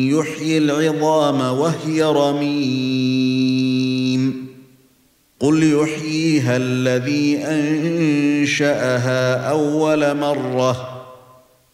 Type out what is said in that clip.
يحيي العظام وهي رميم قل يحييها الذي أنشأها أول مرة